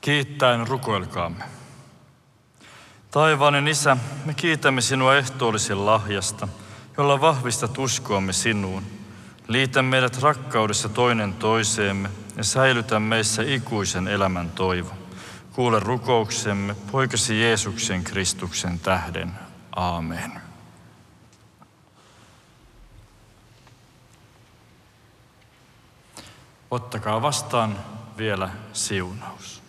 Kiittäen rukoilkaamme. Taivainen Isä, me kiitämme sinua ehtoollisen lahjasta, jolla vahvistat uskoamme sinuun. Liitä meidät rakkaudessa toinen toiseemme ja säilytä meissä ikuisen elämän toivo. Kuule rukouksemme poikasi Jeesuksen Kristuksen tähden. Aamen. Ottakaa vastaan vielä siunaus.